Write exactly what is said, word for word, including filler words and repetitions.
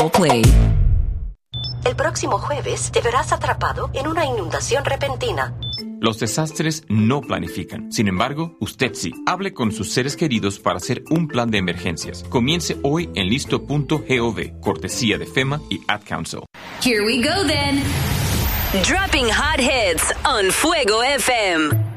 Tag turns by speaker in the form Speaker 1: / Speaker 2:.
Speaker 1: Play.
Speaker 2: El próximo jueves te verás atrapado en una inundación repentina.
Speaker 3: Los desastres no planifican. Sin embargo, usted sí. Hable con sus seres queridos para hacer un plan de emergencias. Comience hoy en listo punto gov, cortesía de FEMA y Ad Council.
Speaker 4: Here we go then. Dropping hot hits on Fuego F M.